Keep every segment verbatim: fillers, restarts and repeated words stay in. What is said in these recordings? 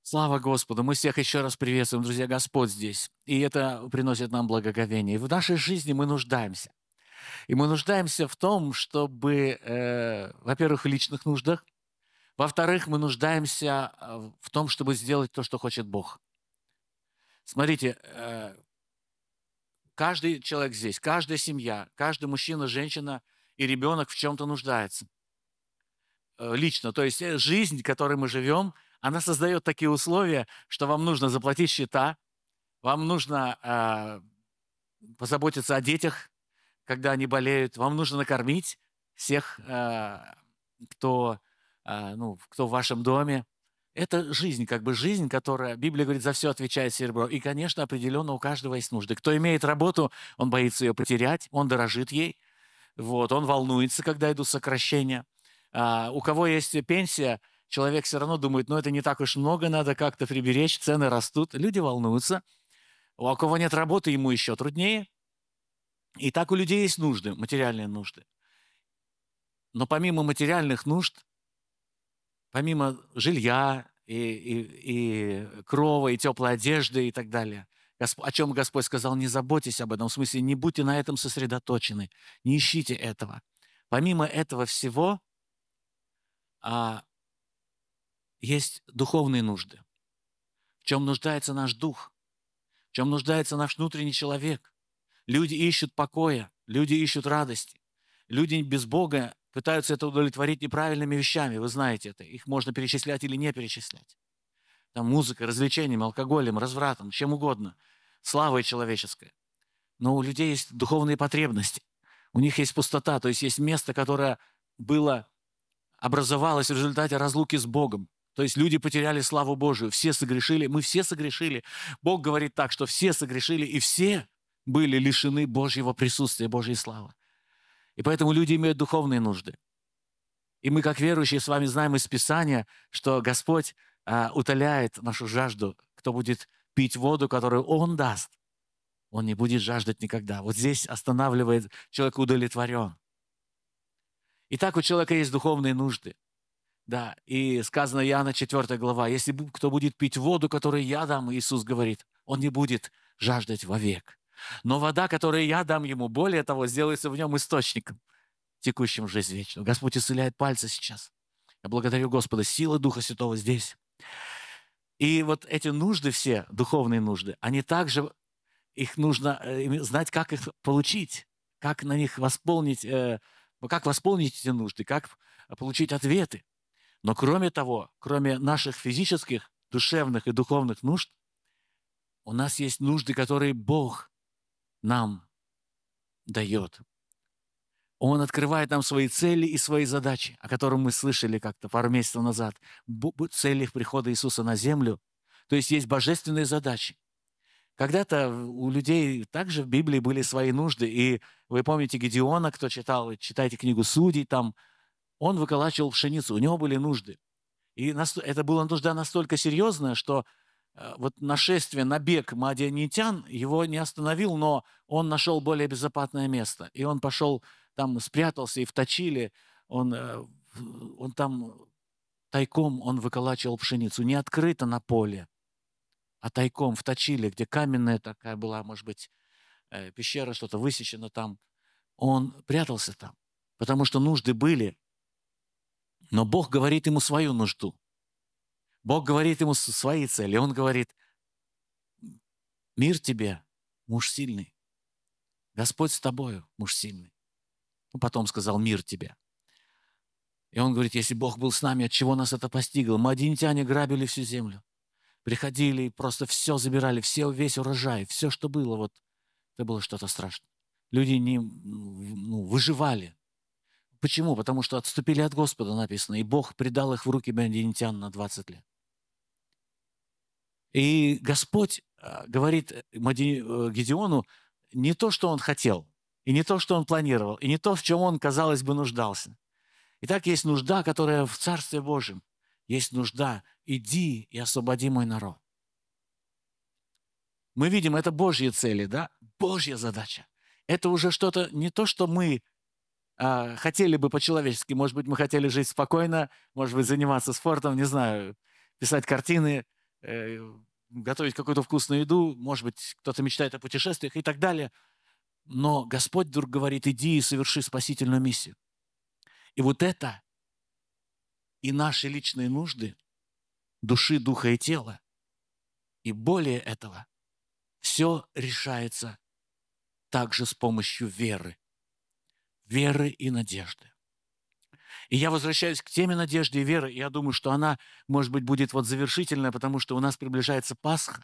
Слава Господу! Мы всех еще раз приветствуем, друзья, Господь здесь. И это приносит нам благоговение. И в нашей жизни мы нуждаемся. И мы нуждаемся в том, чтобы, э, во-первых, в личных нуждах. Во-вторых, мы нуждаемся э, в том, чтобы сделать то, что хочет Бог. Смотрите, э, каждый человек здесь, каждая семья, каждый мужчина, женщина и ребенок в чем-то нуждается. Э, лично. То есть э, жизнь, в которой мы живем, она создает такие условия, что вам нужно заплатить счета, вам нужно э, позаботиться о детях, когда они болеют, вам нужно накормить всех, э, кто, э, ну, кто в вашем доме. Это жизнь, как бы жизнь, которая, Библия говорит, за все отвечает серебро. И, конечно, определенно у каждого есть нужды. Кто имеет работу, он боится ее потерять, он дорожит ей, вот, он волнуется, когда идут сокращения. А, у кого есть пенсия, человек все равно думает, ну, это не так уж много, надо как-то приберечь, цены растут, люди волнуются. У кого нет работы, ему еще труднее. И так у людей есть нужды, материальные нужды. Но помимо материальных нужд, помимо жилья и, и, и крова, и теплой одежды и так далее, Госп- о чем Господь сказал, не заботьтесь об этом, в смысле, не будьте на этом сосредоточены, не ищите этого. Помимо этого всего, а, есть духовные нужды. В чем нуждается наш дух, в чем нуждается наш внутренний человек. Люди ищут покоя, люди ищут радости. Люди без Бога пытаются это удовлетворить неправильными вещами, вы знаете это. Их можно перечислять или не перечислять. Там музыкой, развлечением, алкоголем, развратом, чем угодно. Славой человеческой. Но у людей есть духовные потребности. У них есть пустота, то есть есть место, которое было, образовалось в результате разлуки с Богом. То есть люди потеряли славу Божию, все согрешили, мы все согрешили. Бог говорит так, что все согрешили, и все были лишены Божьего присутствия, Божьей славы. И поэтому люди имеют духовные нужды. И мы, как верующие, с вами знаем из Писания, что Господь а, утоляет нашу жажду. Кто будет пить воду, которую Он даст, он не будет жаждать никогда. Вот здесь останавливает человек удовлетворен. Итак, у человека есть духовные нужды. Да, и сказано Иоанна четвёртая глава, если кто будет пить воду, которую я дам, Иисус говорит, он не будет жаждать вовек. Но вода, которую я дам ему, более того, сделается в нем источником, текущим в жизнь вечную. Господь исцеляет пальцы сейчас. Я благодарю Господа, сила Духа Святого здесь. И вот эти нужды все, духовные нужды, они также, их нужно э, знать, как их получить, как на них восполнить, э, как восполнить эти нужды, как получить ответы. Но кроме того, кроме наших физических, душевных и духовных нужд, у нас есть нужды, которые Бог нам дает. Он открывает нам свои цели и свои задачи, о которых мы слышали как-то пару месяцев назад. Цели прихода Иисуса на землю. То есть есть божественные задачи. Когда-то у людей также в Библии были свои нужды. И вы помните Гедеона, кто читал, читайте книгу Судей, там он выколачивал пшеницу, у него были нужды. И это была нужда настолько серьезная, что э, вот нашествие, набег мадианитян его не остановил, но он нашел более безопасное место. И он пошел, там спрятался, и в Точиле он, э, он там тайком он выколачивал пшеницу. Не открыто на поле, а тайком в Точиле, где каменная такая была, может быть, э, пещера, что-то высечено там. Он прятался там, потому что нужды были. Но Бог говорит ему свою нужду. Бог говорит ему свои цели. Он говорит, мир тебе, муж сильный. Господь с тобою, муж сильный. Ну, потом сказал, мир тебе. И он говорит, если Бог был с нами, от чего нас это постигло? Мадианитяне грабили всю землю. Приходили и просто все забирали, все, весь урожай, все, что было. Вот это было что-то страшное. Люди не, ну, выживали. Почему? Потому что отступили от Господа, написано. И Бог предал их в руки мадианитян на двадцать лет. И Господь говорит Гедеону не то, что он хотел, и не то, что он планировал, и не то, в чем он, казалось бы, нуждался. Итак, есть нужда, которая в Царстве Божьем. Есть нужда. Иди и освободи мой народ. Мы видим, это Божьи цели, да? Божья задача. Это уже что-то, не то, что мы а, хотели бы по-человечески. Может быть, мы хотели жить спокойно, может быть, заниматься спортом, не знаю, писать картины, э, готовить какую-то вкусную еду, может быть, кто-то мечтает о путешествиях и так далее. Но Господь вдруг говорит: иди и соверши спасительную миссию. И вот это и наши личные нужды, души, духа и тела, и более этого, все решается также с помощью веры. Веры и надежды. И я возвращаюсь к теме надежды и веры, и я думаю, что она, может быть, будет вот завершительная, потому что у нас приближается Пасха.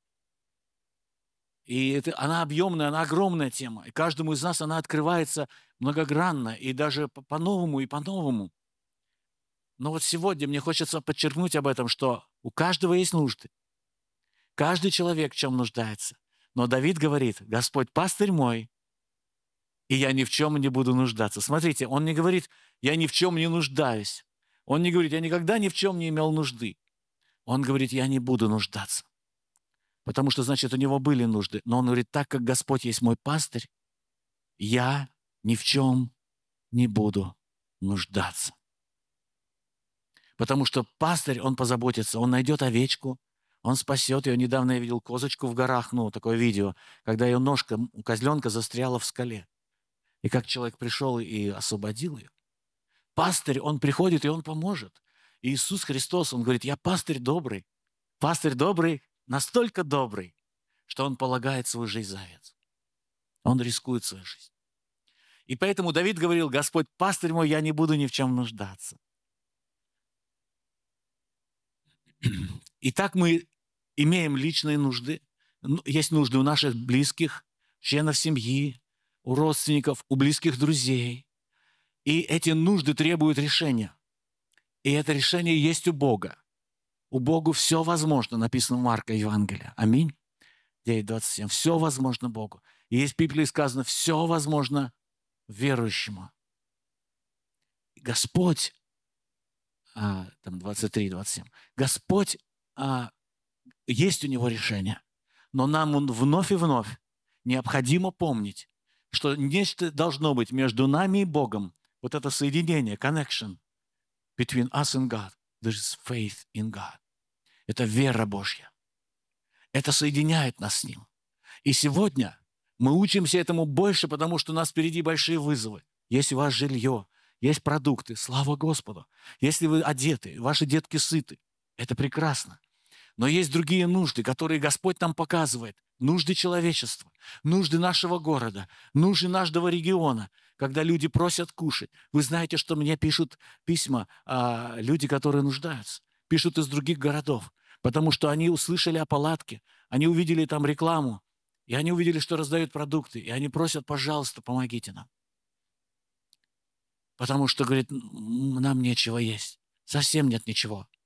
И это, она объемная, она огромная тема. И каждому из нас она открывается многогранно, и даже по- по-новому, и по-новому. Но вот сегодня мне хочется подчеркнуть об этом, что у каждого есть нужды. Каждый человек в чем нуждается. Но Давид говорит: Господь пастырь мой, и я ни в чем не буду нуждаться. Смотрите, он не говорит: я ни в чем не нуждаюсь. Он не говорит: я никогда ни в чем не имел нужды. Он говорит: я не буду нуждаться. Потому что, значит, у него были нужды. Но он говорит: так как Господь есть мой пастырь, я ни в чем не буду нуждаться. Потому что пастырь, он позаботится, он найдет овечку, он спасет ее. Недавно я видел козочку в горах, ну, такое видео, когда ее ножка у козленка застряла в скале. И как человек пришел и освободил ее. Пастырь, он приходит, и он поможет. И Иисус Христос, он говорит: я пастырь добрый. Пастырь добрый, настолько добрый, что он полагает свою жизнь за овец. Он рискует свою жизнь. И поэтому Давид говорил: Господь пастырь мой, я не буду ни в чем нуждаться. Итак, мы имеем личные нужды. Ну, есть нужды у наших близких, членов семьи, у родственников, у близких друзей. И эти нужды требуют решения. И это решение есть у Бога. У Бога все возможно, написано в Марка Евангелия. Аминь. девять двадцать семь. Все возможно Богу. И есть в Библии сказано: все возможно верующему. Господь, а, там двадцать три двадцать семь. Господь, а, есть у него решение. Но нам он вновь и вновь необходимо помнить, что нечто должно быть между нами и Богом. Вот это соединение, connection between us and God. There is faith in God. Это вера Божья. Это соединяет нас с Ним. И сегодня мы учимся этому больше, потому что у нас впереди большие вызовы. Есть у вас жилье, есть продукты, слава Господу. Если вы одеты, ваши детки сыты, это прекрасно. Но есть другие нужды, которые Господь нам показывает. Нужды человечества, нужды нашего города, нужды нашего региона, когда люди просят кушать. Вы знаете, что мне пишут письма а, люди, которые нуждаются. Пишут из других городов, потому что они услышали о палатке, они увидели там рекламу, и они увидели, что раздают продукты, и они просят: пожалуйста, помогите нам. Потому что, говорит, нам нечего есть, совсем нет ничего.